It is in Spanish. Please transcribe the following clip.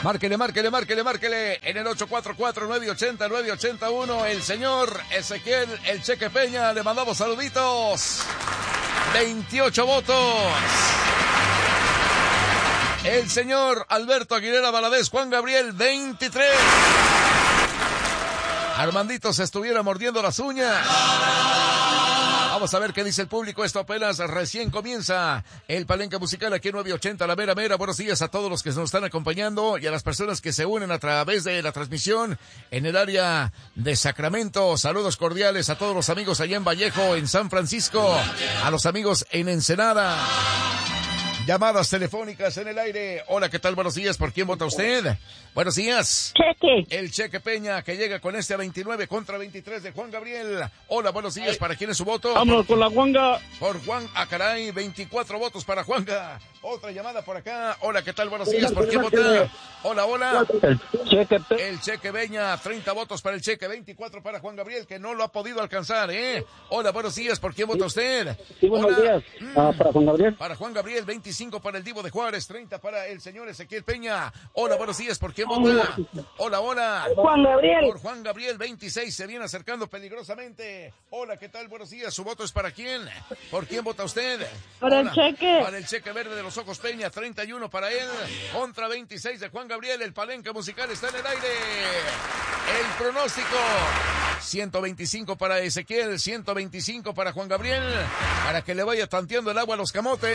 Márquele en el 844-980-981. El señor Ezequiel El Cheque Peña, le mandamos saluditos. 28 votos. El señor Alberto Aguilera Valadez, Juan Gabriel, 23. Armandito se estuviera mordiendo las uñas. Vamos a ver qué dice el público. Esto apenas recién comienza el palenque musical aquí en 980 La Mera Mera. Buenos días a todos los que nos están acompañando y a las personas que se unen a través de la transmisión en el área de Sacramento. Saludos cordiales a todos los amigos allá en Vallejo, en San Francisco, a los amigos en Ensenada. Llamadas telefónicas en el aire. Hola, ¿qué tal? Buenos días. ¿Por quién vota usted? Buenos días. Cheque. El Cheque Peña, que llega con este a 29 contra 23 de Juan Gabriel. Hola, buenos días. ¿Para quién es su voto? Vámonos con la Juanga. Por Juan, caray, 24 votos para Juanga. Otra llamada por acá. Hola, ¿qué tal? Buenos días. ¿Por quién vota? Hola, hola. El Cheque Peña, 30 votos para el Cheque, 24 para Juan Gabriel, que no lo ha podido alcanzar, ¿eh? Hola, buenos días. ¿Por quién vota usted? Sí, buenos días. Para Juan Gabriel. Para Juan Gabriel, 25 para el Divo de Juárez, 30 para el señor Ezequiel Peña. Hola, buenos días. ¿Por quién vota? Hola, hola. Juan Gabriel. Por Juan Gabriel, 26, se viene acercando peligrosamente. Hola, ¿qué tal? Buenos días. ¿Su voto es para quién? ¿Por quién vota usted? Para Hola. el Cheque. Para el Cheque Verde de los Ojos Peña, 31 para él, contra 26 de Juan Gabriel. El palenque musical está en el aire. El pronóstico: 125 para Ezequiel, 125 para Juan Gabriel, para que le vaya tanteando el agua a los camotes.